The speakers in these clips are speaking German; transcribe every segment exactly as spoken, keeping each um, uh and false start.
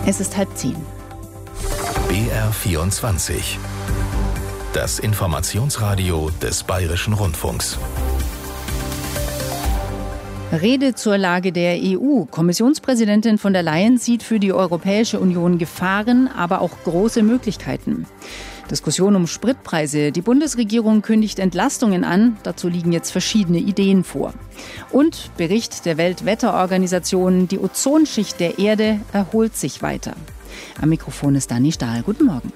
Es ist halb zehn. B R vierundzwanzig. Das Informationsradio des Bayerischen Rundfunks. Rede zur Lage der E U. Kommissionspräsidentin von der Leyen sieht für die Europäische Union Gefahren, aber auch große Möglichkeiten. Diskussion um Spritpreise. Die Bundesregierung kündigt Entlastungen an. Dazu liegen jetzt verschiedene Ideen vor. Und Bericht der Weltwetterorganisation, die Ozonschicht der Erde erholt sich weiter. Am Mikrofon ist Dani Stahl. Guten Morgen.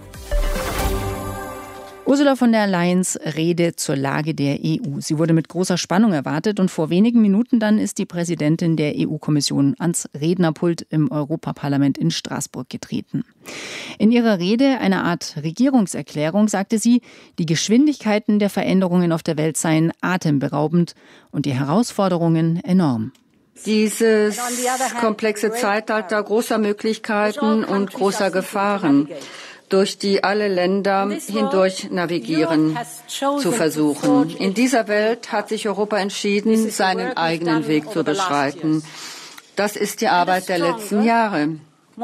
Ursula von der Leyens Rede zur Lage der E U. Sie wurde mit großer Spannung erwartet und vor wenigen Minuten dann ist die Präsidentin der E U-Kommission ans Rednerpult im Europaparlament in Straßburg getreten. In ihrer Rede, einer Art Regierungserklärung, sagte sie, die Geschwindigkeiten der Veränderungen auf der Welt seien atemberaubend und die Herausforderungen enorm. Dieses komplexe Zeitalter großer Möglichkeiten und großer Gefahren, durch die alle Länder hindurch navigieren, zu versuchen. In dieser Welt hat sich Europa entschieden, seinen eigenen Weg zu beschreiten. Das ist die Arbeit der letzten Jahre.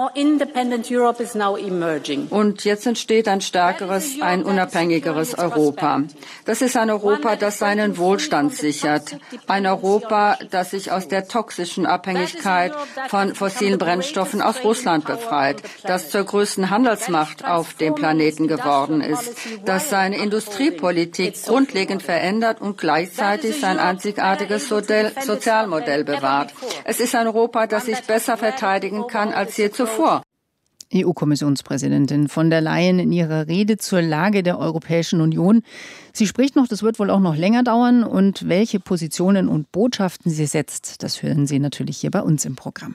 Und jetzt entsteht ein stärkeres, ein unabhängigeres Europa. Das ist ein Europa, das seinen Wohlstand sichert. Ein Europa, das sich aus der toxischen Abhängigkeit von fossilen Brennstoffen aus Russland befreit, das zur größten Handelsmacht auf dem Planeten geworden ist, das seine Industriepolitik grundlegend verändert und gleichzeitig sein einzigartiges Sozialmodell bewahrt. Es ist ein Europa, das sich besser verteidigen kann als je zuvor. E U-Kommissionspräsidentin von der Leyen in ihrer Rede zur Lage der Europäischen Union. Sie spricht noch, das wird wohl auch noch länger dauern. Und welche Positionen und Botschaften sie setzt, das hören Sie natürlich hier bei uns im Programm.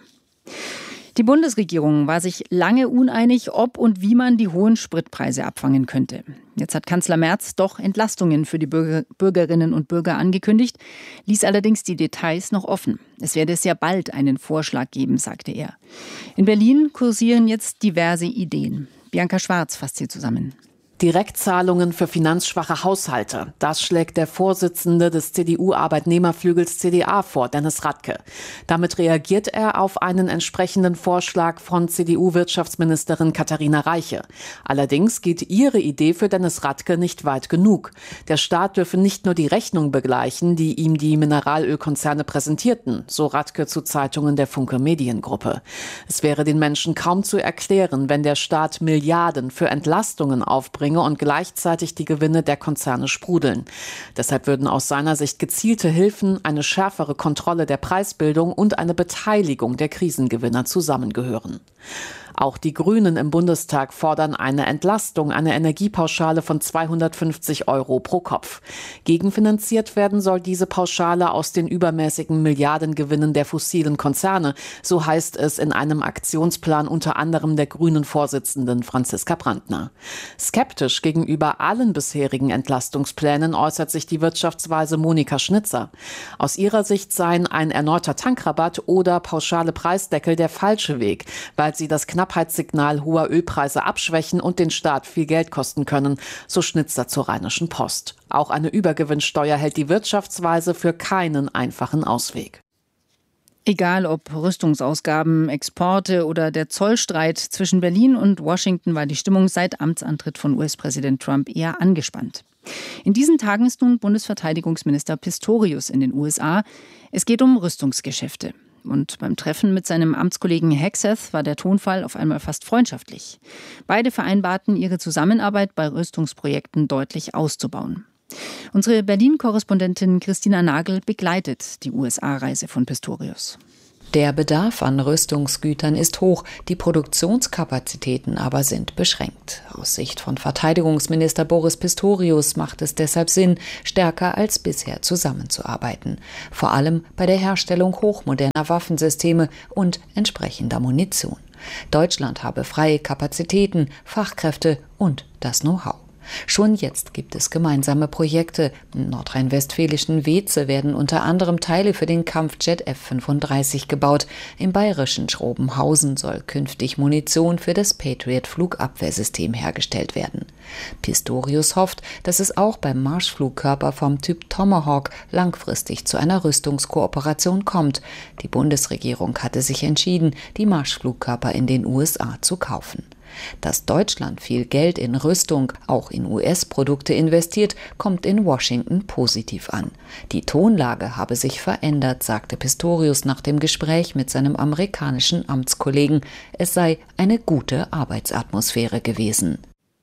Die Bundesregierung war sich lange uneinig, ob und wie man die hohen Spritpreise abfangen könnte. Jetzt hat Kanzler Merz doch Entlastungen für die Bürger, Bürgerinnen und Bürger angekündigt, ließ allerdings die Details noch offen. Es werde sehr bald einen Vorschlag geben, sagte er. In Berlin kursieren jetzt diverse Ideen. Bianca Schwarz fasst sie zusammen. Direktzahlungen für finanzschwache Haushalte. Das schlägt der Vorsitzende des C D U-Arbeitnehmerflügels C D A vor, Dennis Radke. Damit reagiert er auf einen entsprechenden Vorschlag von C D U-Wirtschaftsministerin Katharina Reiche. Allerdings geht ihre Idee für Dennis Radke nicht weit genug. Der Staat dürfe nicht nur die Rechnung begleichen, die ihm die Mineralölkonzerne präsentierten, so Radke zu Zeitungen der Funke Mediengruppe. Es wäre den Menschen kaum zu erklären, wenn der Staat Milliarden für Entlastungen aufbringt und gleichzeitig die Gewinne der Konzerne sprudeln. Deshalb würden aus seiner Sicht gezielte Hilfen, eine schärfere Kontrolle der Preisbildung und eine Beteiligung der Krisengewinner zusammengehören. Auch die Grünen im Bundestag fordern eine Entlastung, eine Energiepauschale von zweihundertfünfzig Euro pro Kopf. Gegenfinanziert werden soll diese Pauschale aus den übermäßigen Milliardengewinnen der fossilen Konzerne, so heißt es in einem Aktionsplan unter anderem der Grünen-Vorsitzenden Franziska Brandner. Skeptisch gegenüber allen bisherigen Entlastungsplänen äußert sich die Wirtschaftsweise Monika Schnitzer. Aus ihrer Sicht seien ein erneuter Tankrabatt oder pauschale Preisdeckel der falsche Weg, weil sie das Knappheitssignal hoher Ölpreise abschwächen und den Staat viel Geld kosten können, so Schnitzer zur Rheinischen Post. Auch eine Übergewinnsteuer hält die Wirtschaftsweise für keinen einfachen Ausweg. Egal ob Rüstungsausgaben, Exporte oder der Zollstreit zwischen Berlin und Washington, war die Stimmung seit Amtsantritt von U S-Präsident Trump eher angespannt. In diesen Tagen ist nun Bundesverteidigungsminister Pistorius in den U S A. Es geht um Rüstungsgeschäfte. Und beim Treffen mit seinem Amtskollegen Hegseth war der Tonfall auf einmal fast freundschaftlich. Beide vereinbarten, ihre Zusammenarbeit bei Rüstungsprojekten deutlich auszubauen. Unsere Berlin-Korrespondentin Christina Nagel begleitet die U S A-Reise von Pistorius. Der Bedarf an Rüstungsgütern ist hoch, die Produktionskapazitäten aber sind beschränkt. Aus Sicht von Verteidigungsminister Boris Pistorius macht es deshalb Sinn, stärker als bisher zusammenzuarbeiten. Vor allem bei der Herstellung hochmoderner Waffensysteme und entsprechender Munition. Deutschland habe freie Kapazitäten, Fachkräfte und das Know-how. Schon jetzt gibt es gemeinsame Projekte. Im nordrhein-westfälischen Weze werden unter anderem Teile für den Kampfjet F fünfunddreißig gebaut. Im bayerischen Schrobenhausen soll künftig Munition für das Patriot-Flugabwehrsystem hergestellt werden. Pistorius hofft, dass es auch beim Marschflugkörper vom Typ Tomahawk langfristig zu einer Rüstungskooperation kommt. Die Bundesregierung hatte sich entschieden, die Marschflugkörper in den U S A zu kaufen. Dass Deutschland viel Geld in Rüstung, auch in U S-Produkte investiert, kommt in Washington positiv an. Die Tonlage habe sich verändert, sagte Pistorius nach dem Gespräch mit seinem amerikanischen Amtskollegen. Es sei eine gute Arbeitsatmosphäre gewesen.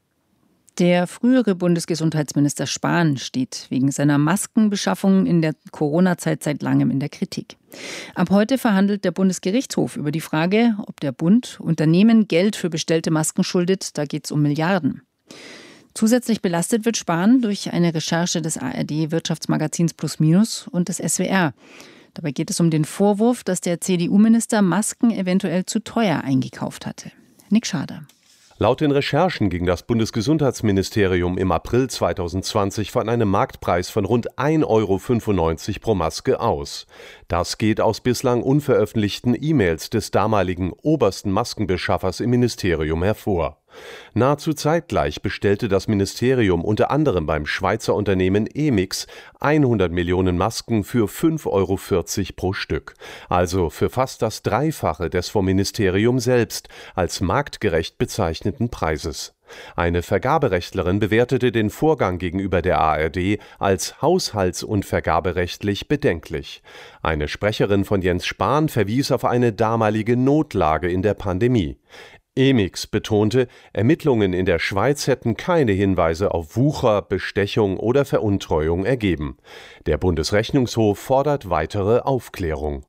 Der frühere Bundesgesundheitsminister Spahn steht wegen seiner Maskenbeschaffung in der Corona-Zeit seit langem in der Kritik. Ab heute verhandelt der Bundesgerichtshof über die Frage, ob der Bund Unternehmen Geld für bestellte Masken schuldet. Da geht es um Milliarden. Zusätzlich belastet wird Spahn durch eine Recherche des A R D-Wirtschaftsmagazins Plus Minus und des S W R. Dabei geht es um den Vorwurf, dass der C D U-Minister Masken eventuell zu teuer eingekauft hatte. Nick Schader. Laut den Recherchen ging das Bundesgesundheitsministerium im April zweitausendzwanzig von einem Marktpreis von rund ein Euro fünfundneunzig pro Maske aus. Das geht aus bislang unveröffentlichten E-Mails des damaligen obersten Maskenbeschaffers im Ministerium hervor. Nahezu zeitgleich bestellte das Ministerium unter anderem beim Schweizer Unternehmen Emix hundert Millionen Masken für fünf Euro vierzig pro Stück, also für fast das Dreifache des vom Ministerium selbst als marktgerecht bezeichneten Preises. Eine Vergaberechtlerin bewertete den Vorgang gegenüber der A R D als haushalts- und vergaberechtlich bedenklich. Eine Sprecherin von Jens Spahn verwies auf eine damalige Notlage in der Pandemie. Emix betonte, Ermittlungen in der Schweiz hätten keine Hinweise auf Wucher, Bestechung oder Veruntreuung ergeben. Der Bundesrechnungshof fordert weitere Aufklärung.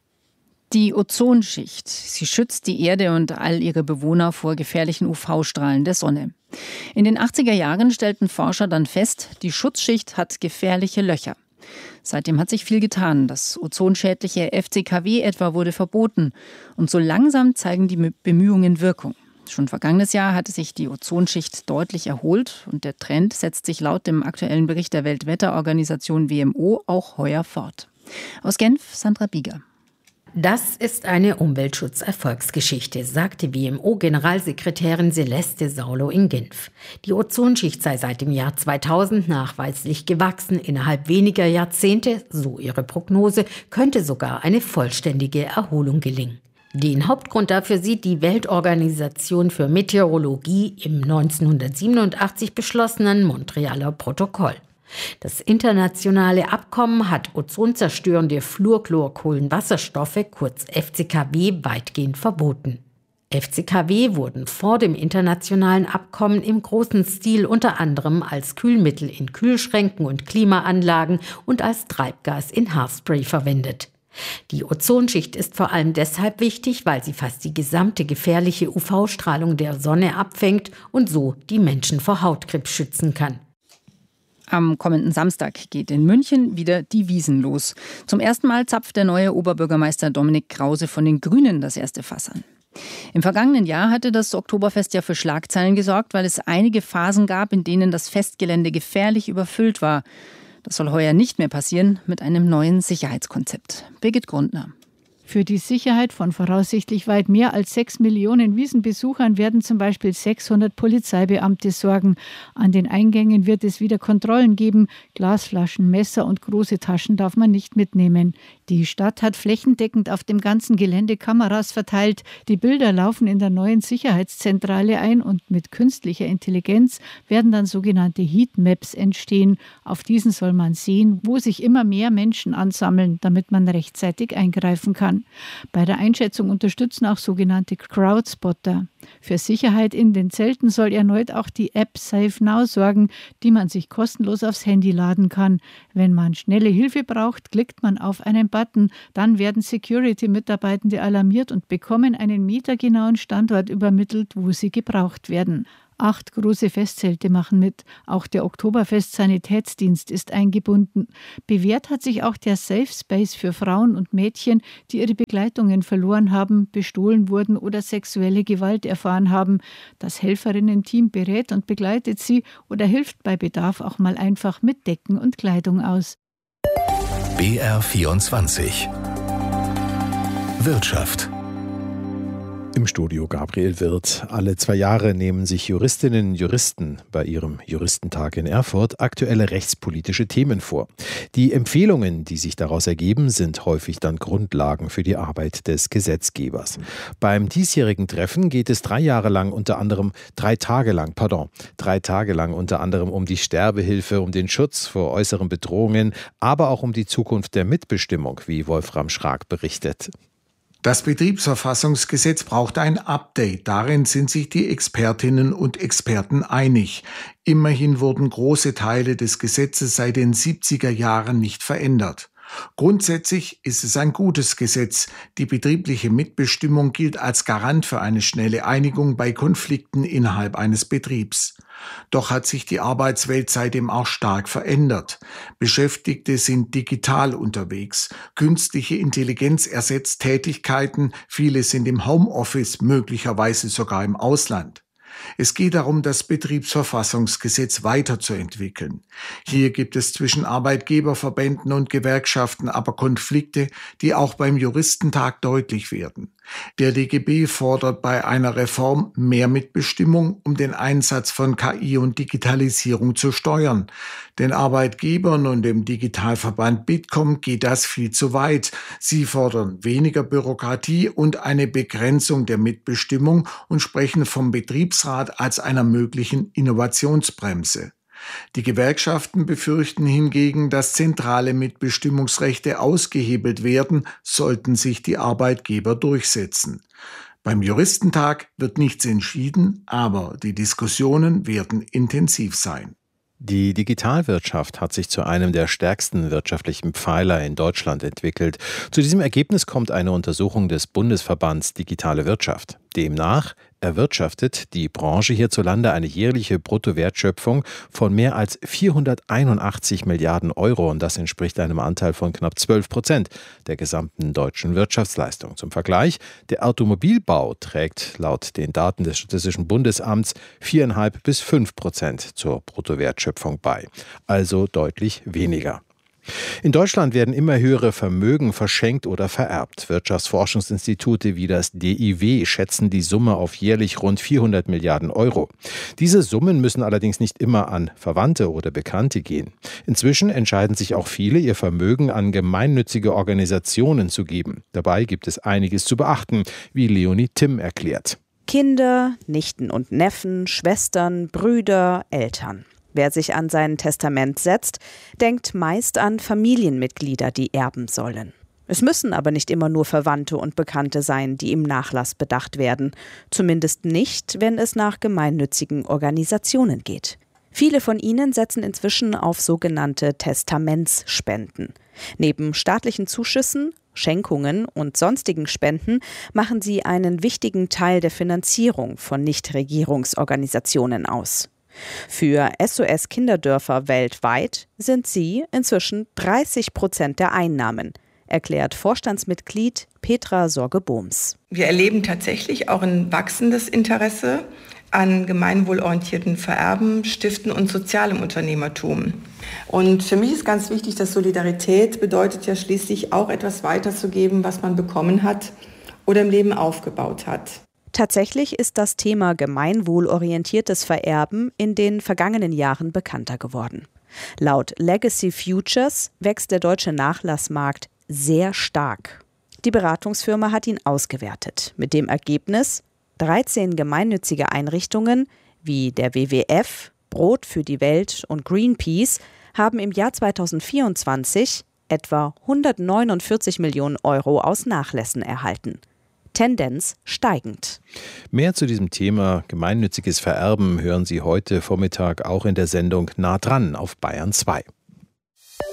Die Ozonschicht. Sie schützt die Erde und all ihre Bewohner vor gefährlichen U V-Strahlen der Sonne. In den achtziger Jahren stellten Forscher dann fest, die Schutzschicht hat gefährliche Löcher. Seitdem hat sich viel getan. Das ozonschädliche F C K W etwa wurde verboten. Und so langsam zeigen die Bemühungen Wirkung. Schon vergangenes Jahr hatte sich die Ozonschicht deutlich erholt. Und der Trend setzt sich laut dem aktuellen Bericht der Weltwetterorganisation W M O auch heuer fort. Aus Genf, Sandra Bieger. Das ist eine Umweltschutz-Erfolgsgeschichte, sagte W M O-Generalsekretärin Celeste Saulo in Genf. Die Ozonschicht sei seit dem Jahr zweitausend nachweislich gewachsen. Innerhalb weniger Jahrzehnte, so ihre Prognose, könnte sogar eine vollständige Erholung gelingen. Den Hauptgrund dafür sieht die Weltorganisation für Meteorologie im neunzehnhundertsiebenundachtzig beschlossenen Montrealer Protokoll. Das internationale Abkommen hat ozonzerstörende Fluorchlorkohlenwasserstoffe, kurz F C K W, weitgehend verboten. F C K W wurden vor dem internationalen Abkommen im großen Stil unter anderem als Kühlmittel in Kühlschränken und Klimaanlagen und als Treibgas in Haarspray verwendet. Die Ozonschicht ist vor allem deshalb wichtig, weil sie fast die gesamte gefährliche U V-Strahlung der Sonne abfängt und so die Menschen vor Hautkrebs schützen kann. Am kommenden Samstag geht in München wieder die Wiesn los. Zum ersten Mal zapft der neue Oberbürgermeister Dominik Krause von den Grünen das erste Fass an. Im vergangenen Jahr hatte das Oktoberfest ja für Schlagzeilen gesorgt, weil es einige Phasen gab, in denen das Festgelände gefährlich überfüllt war. Das soll heuer nicht mehr passieren mit einem neuen Sicherheitskonzept. Birgit Grundner. Für die Sicherheit von voraussichtlich weit mehr als sechs Millionen Wiesnbesuchern werden zum Beispiel sechshundert Polizeibeamte sorgen. An den Eingängen wird es wieder Kontrollen geben. Glasflaschen, Messer und große Taschen darf man nicht mitnehmen. Die Stadt hat flächendeckend auf dem ganzen Gelände Kameras verteilt. Die Bilder laufen in der neuen Sicherheitszentrale ein und mit künstlicher Intelligenz werden dann sogenannte Heatmaps entstehen. Auf diesen soll man sehen, wo sich immer mehr Menschen ansammeln, damit man rechtzeitig eingreifen kann. Bei der Einschätzung unterstützen auch sogenannte Crowdspotter. Für Sicherheit in den Zelten soll erneut auch die App Safe Now sorgen, die man sich kostenlos aufs Handy laden kann. Wenn man schnelle Hilfe braucht, klickt man auf einen Button. Dann werden Security-Mitarbeitende alarmiert und bekommen einen metergenauen Standort übermittelt, wo sie gebraucht werden. Acht große Festzelte machen mit. Auch der Oktoberfest-Sanitätsdienst ist eingebunden. Bewährt hat sich auch der Safe Space für Frauen und Mädchen, die ihre Begleitungen verloren haben, bestohlen wurden oder sexuelle Gewalt erfahren haben. Das Helferinnen-Team berät und begleitet sie oder hilft bei Bedarf auch mal einfach mit Decken und Kleidung aus. B R vierundzwanzig Wirtschaft. Im Studio Gabriel Wirth. Alle zwei Jahre nehmen sich Juristinnen und Juristen bei ihrem Juristentag in Erfurt aktuelle rechtspolitische Themen vor. Die Empfehlungen, die sich daraus ergeben, sind häufig dann Grundlagen für die Arbeit des Gesetzgebers. Beim diesjährigen Treffen geht es drei Jahre lang unter anderem, drei Tage lang, pardon, drei Tage lang unter anderem um die Sterbehilfe, um den Schutz vor äußeren Bedrohungen, aber auch um die Zukunft der Mitbestimmung, wie Wolfram Schrag berichtet. Das Betriebsverfassungsgesetz braucht ein Update. Darin sind sich die Expertinnen und Experten einig. Immerhin wurden große Teile des Gesetzes seit den siebziger Jahren nicht verändert. Grundsätzlich ist es ein gutes Gesetz. Die betriebliche Mitbestimmung gilt als Garant für eine schnelle Einigung bei Konflikten innerhalb eines Betriebs. Doch hat sich die Arbeitswelt seitdem auch stark verändert. Beschäftigte sind digital unterwegs. Künstliche Intelligenz ersetzt Tätigkeiten. Viele sind im Homeoffice, möglicherweise sogar im Ausland. Es geht darum, das Betriebsverfassungsgesetz weiterzuentwickeln. Hier gibt es zwischen Arbeitgeberverbänden und Gewerkschaften aber Konflikte, die auch beim Juristentag deutlich werden. Der D G B fordert bei einer Reform mehr Mitbestimmung, um den Einsatz von K I und Digitalisierung zu steuern. Den Arbeitgebern und dem Digitalverband Bitkom geht das viel zu weit. Sie fordern weniger Bürokratie und eine Begrenzung der Mitbestimmung und sprechen vom Betriebsrat als einer möglichen Innovationsbremse. Die Gewerkschaften befürchten hingegen, dass zentrale Mitbestimmungsrechte ausgehebelt werden, sollten sich die Arbeitgeber durchsetzen. Beim Juristentag wird nichts entschieden, aber die Diskussionen werden intensiv sein. Die Digitalwirtschaft hat sich zu einem der stärksten wirtschaftlichen Pfeiler in Deutschland entwickelt. Zu diesem Ergebnis kommt eine Untersuchung des Bundesverbands Digitale Wirtschaft. Demnach erwirtschaftet die Branche hierzulande eine jährliche Bruttowertschöpfung von mehr als vierhunderteinundachtzig Milliarden Euro und das entspricht einem Anteil von knapp zwölf Prozent der gesamten deutschen Wirtschaftsleistung. Zum Vergleich, der Automobilbau trägt laut den Daten des Statistischen Bundesamts viereinhalb bis fünf Prozent zur Bruttowertschöpfung bei, also deutlich weniger. In Deutschland werden immer höhere Vermögen verschenkt oder vererbt. Wirtschaftsforschungsinstitute wie das D I W schätzen die Summe auf jährlich rund vierhundert Milliarden Euro. Diese Summen müssen allerdings nicht immer an Verwandte oder Bekannte gehen. Inzwischen entscheiden sich auch viele, ihr Vermögen an gemeinnützige Organisationen zu geben. Dabei gibt es einiges zu beachten, wie Leonie Timm erklärt. Kinder, Nichten und Neffen, Schwestern, Brüder, Eltern. Wer sich an sein Testament setzt, denkt meist an Familienmitglieder, die erben sollen. Es müssen aber nicht immer nur Verwandte und Bekannte sein, die im Nachlass bedacht werden. Zumindest nicht, wenn es nach gemeinnützigen Organisationen geht. Viele von ihnen setzen inzwischen auf sogenannte Testamentsspenden. Neben staatlichen Zuschüssen, Schenkungen und sonstigen Spenden machen sie einen wichtigen Teil der Finanzierung von Nichtregierungsorganisationen aus. Für S O S Kinderdörfer weltweit sind sie inzwischen dreißig Prozent der Einnahmen, erklärt Vorstandsmitglied Petra Sorge-Bohms. Wir erleben tatsächlich auch ein wachsendes Interesse an gemeinwohlorientierten Vererben, Stiften und sozialem Unternehmertum. Und für mich ist ganz wichtig, dass Solidarität bedeutet ja schließlich auch etwas weiterzugeben, was man bekommen hat oder im Leben aufgebaut hat. Tatsächlich ist das Thema gemeinwohlorientiertes Vererben in den vergangenen Jahren bekannter geworden. Laut Legacy Futures wächst der deutsche Nachlassmarkt sehr stark. Die Beratungsfirma hat ihn ausgewertet, mit dem Ergebnis, dreizehn gemeinnützige Einrichtungen wie der W W F, Brot für die Welt und Greenpeace haben im Jahr zweitausendvierundzwanzig etwa hundertneunundvierzig Millionen Euro aus Nachlässen erhalten. Tendenz steigend. Mehr zu diesem Thema gemeinnütziges Vererben hören Sie heute Vormittag auch in der Sendung Nah dran auf Bayern zwei.